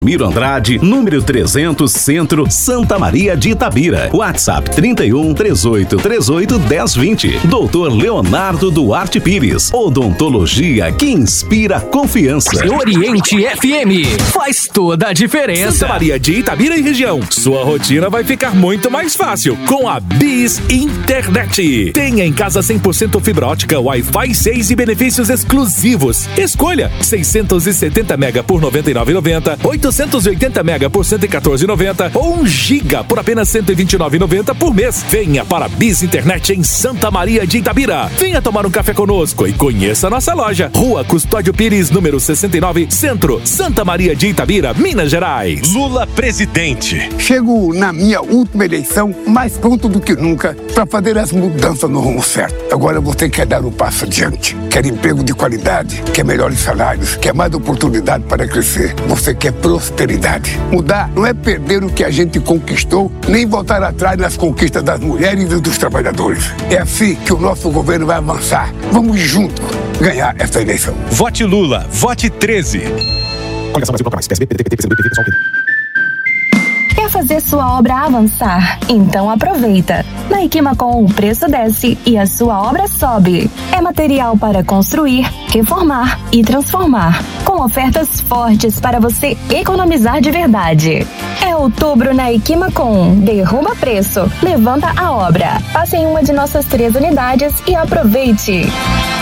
Miro Andrade, número 300, Centro, Santa Maria de Itabira. WhatsApp 31 38 38 1020. Doutor Leonardo Duarte Pires. Odontologia que inspira confiança. Oriente FM faz toda a diferença. Santa Maria de Itabira e região. Sua rotina vai ficar muito mais fácil com a Bis Internet. Tenha em casa 100% fibra ótica, Wi-Fi 6 e benefícios exclusivos. Escolha 670 mega por R$ 99,90, 880 mega por R$ 114,90 ou 1 giga por apenas R$ 129,90 por mês. Venha para a Bis Internet em Santa Maria de Itabira. Venha tomar um café conosco e conheça a nossa loja. Rua Custódio Pires, número 69, Centro, Santa Maria de Itabira, Minas Gerais. Lula presidente. Chego na minha última eleição mais pronto do que nunca para fazer as mudanças no rumo certo. Agora você quer dar um passo adiante. Quer emprego de qualidade, quer melhores salários, quer mais oportunidade para crescer. Você quer prosperidade. Mudar não é perder o que a gente conquistou, nem voltar atrás nas conquistas das mulheres e dos trabalhadores. É assim que o nosso governo vai avançar. Vamos juntos ganhar essa eleição. Vote Lula, vote 13. Coligação Brasil mais. PSB, PDT, PCdoB, PSOL, Quer fazer sua obra avançar? Então aproveita. Na Equimacom o preço desce e a sua obra sobe. É material para construir, reformar e transformar, com ofertas fortes para você economizar de verdade. É outubro na Equimacom. Derruba preço, levanta a obra. Passe em uma de nossas 3 unidades e aproveite.